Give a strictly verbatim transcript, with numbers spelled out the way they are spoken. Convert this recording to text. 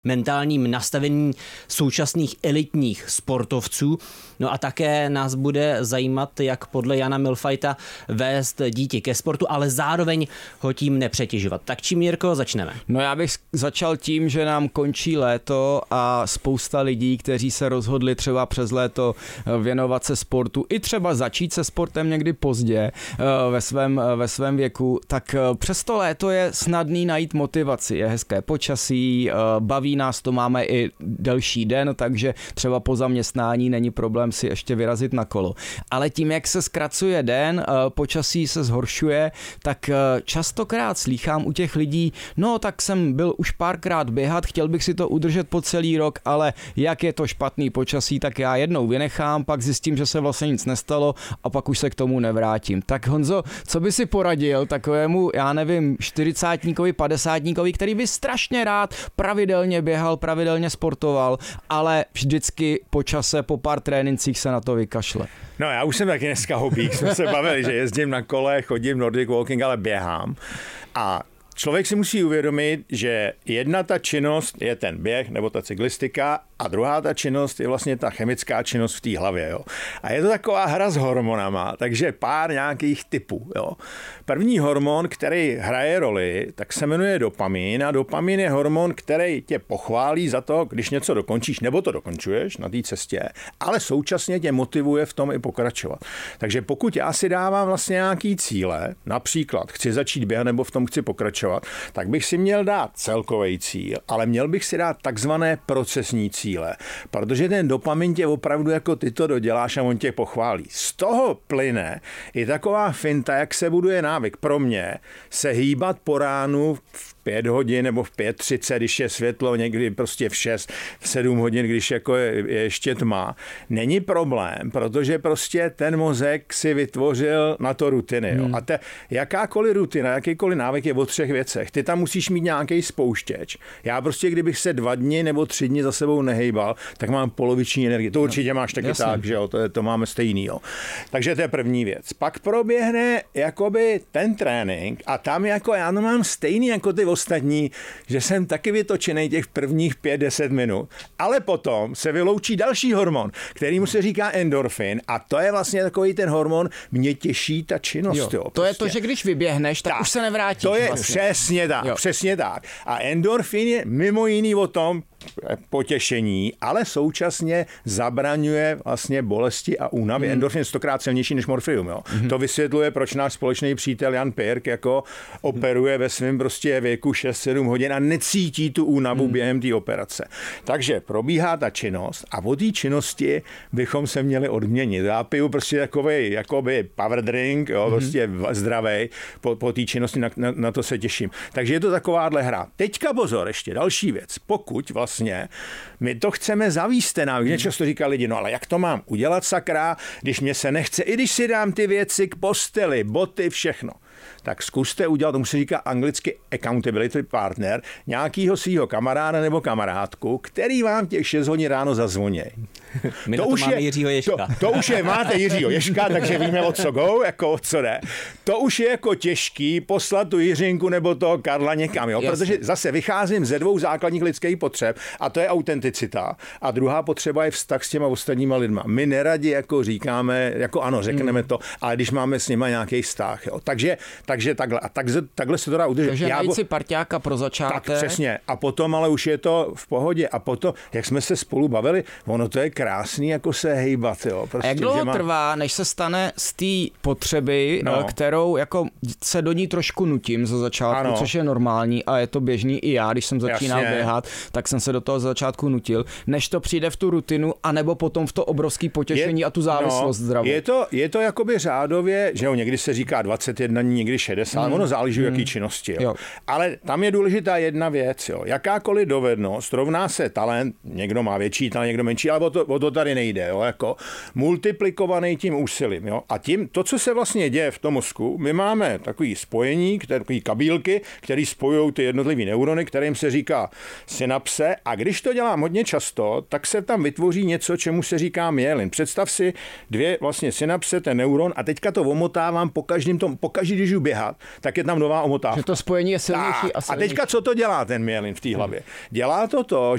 mentálním nastavení současných elitních sportovců. No a také nás bude zajímat, jak podle Jana Milfajta vést dítě ke sportu, ale zároveň ho tím nepřetěžovat. Tak čím, Jirko, začneme? No já bych začal tím, že nám končí léto a spousta lidí, kteří se rozhodli třeba přes léto věnovat se sportu i třeba začít se sportem někdy pozdě ve svém, ve svém věku, tak přes to léto je snadný najít motivaci. Je hezké počasí, baví nás to, máme i delší den, takže třeba po zaměstnání není problém si ještě vyrazit na kolo. Ale tím, jak se zkracuje den, počasí se zhoršuje, tak častokrát slýchám u těch lidí, no tak jsem byl už párkrát běhat, chtěl bych si to udržet po celý rok, ale jak je to špatný počasí, tak já jednou vynechám, pak zjistím, že se vlastně nic nestalo a pak už se k tomu nevrátím. Tak Honzo, co by si poradil takovému, já nevím, čtyřicátníkovi, padesátníkovi, který by strašně rád pravidelně běhal, pravidelně sportoval, ale vždycky po čase, po pár trénincích se na to vykašle? No já už jsem taky dneska hobík, jsme se bavili, že jezdím na kole, chodím Nordic walking, ale běhám. A člověk si musí uvědomit, že jedna ta činnost je ten běh nebo ta cyklistika a druhá ta činnost je vlastně ta chemická činnost v té hlavě. Jo. A je to taková hra s hormonama, takže pár nějakých typů. Jo. První hormon, který hraje roli, tak se jmenuje dopamin a dopamin je hormon, který tě pochválí za to, když něco dokončíš, nebo to dokončuješ na té cestě, ale současně tě motivuje v tom i pokračovat. Takže pokud já si dávám vlastně nějaký cíle, například chci začít běhat nebo v tom chci pokračovat, tak bych si měl dát celkový cíl, ale měl bych si dát takzvané procesní cíle, protože ten dopamin tě opravdu jako ty to doděláš a on tě pochválí. Z toho plyne i taková finta, jak se buduje návyk pro mě se hýbat po ránu v pět hodin nebo v pět třicet, když je světlo, někdy prostě v šest, v sedm hodin, když jako je, je ještě tma. Není problém, protože prostě ten mozek si vytvořil na to rutiny. Jo. Hmm. A te, jakákoliv rutina, jakýkoliv návyk je o třech věcech. Ty tam musíš mít nějaký spouštěč. Já prostě, kdybych se dva dny nebo tři dny za sebou nehejbal, tak mám poloviční energii. To určitě máš taky Jasně. tak, že jo, to, to máme stejný. Jo. Takže to je první věc. Pak proběhne jakoby ten trénink a tam jako já to mám stejný jako ty ostatní, že jsem taky vytočený těch prvních pět deset minut, ale potom se vyloučí další hormon, kterýmu se říká endorfin a to je vlastně takový ten hormon, mě těší ta činnost. Jo, jo, to prostě. je to, že když vyběhneš, tak, tak už se nevrátíš. To je vlastně. přesně tak, jo. přesně tak. A endorfin je mimo jiný o tom, potěšení, ale současně zabraňuje vlastně bolesti a únavy. Mm. Endorfin je stokrát silnější než morfium. Jo. Mm. To vysvětluje, proč náš společný přítel Jan Pirk jako operuje ve svém prostě věku šest sedm hodin a necítí tu únavu mm. během té operace. Takže probíhá ta činnost a od té činnosti bychom se měli odměnit. Já piju prostě takovej jakoby power drink, jo, mm. prostě zdravej po, po té činnosti, na, na, na to se těším. Takže je to takováhle hra. Teďka pozor, ještě další věc. Pokud vlastně Vlastně. My to chceme zavíst ten návyk. Často říká lidi, no ale jak to mám udělat sakra, když mě se nechce, i když si dám ty věci k posteli, boty, všechno. Tak zkuste udělat, tomu se říká anglicky accountability partner, nějakýho svýho kamaráda nebo kamarádku, který vám těch šest hodin ráno zazvoní. My to, to už máme je, Jiřího Ježka. To, to už je, máte Jiřího Ježka, takže víme, o co go, jako o co jde. To už je jako těžký poslat tu Jiřinku nebo toho Karla někam, jo? Protože zase vycházím ze dvou základních lidských potřeb a to je autenticita. A druhá potřeba je vztah s těma ostatníma lidma. My neradi jako říkáme, jako ano, řekneme hmm. to, ale když máme s nima nějaký vztah. Jo? Takže, takže takhle. A tak, takhle se to dá udržet. Takže najít si parťáka pro začátek. Tak přesně. A potom ale už je to v pohodě. A potom, jak jsme se spolu bavili, ono to je krásný jako se hejbat. Jo? Prostě, a jak dlouho má... trvá, než se stane z té potřeby, no. kterou jako se do ní trošku nutím za začátku, ano. což je normální a je to běžný i já, když jsem začínal Jasně. běhat, tak jsem se do toho za začátku nutil, než to přijde v tu rutinu, anebo potom v to obrovské potěšení je, a tu závislost no, zdravou. Je to, je to jakoby řádově, že jo, někdy se říká dvacet jedna dní, někdy šedesát, hmm. ono záleží, hmm. jaký činnosti. Jo. Jo. Ale tam je důležitá jedna věc. Jo. Jakákoliv dovednost rovná se talent, někdo má větší talent, někdo menší, ale o to, o to tady nejde. Jo. Jako multiplikovaný tím úsilím. Jo. A tím, to, co se vlastně děje v tom mozku, my máme takový spojení, takový kabílky, které spojují ty jednotlivé neurony, kterým se říká synapse. A když to dělám hodně často, tak se tam vytvoří něco, čemu se říká myelin. Představ si dvě vlastně synapse, ten neuron, a teďka to omotávám po každém tom, po každý, když jdu běhat, tak je tam nová omotávka. Že to spojení je silnější a silnější. A teďka co to dělá ten myelin v té hlavě? Dělá to to,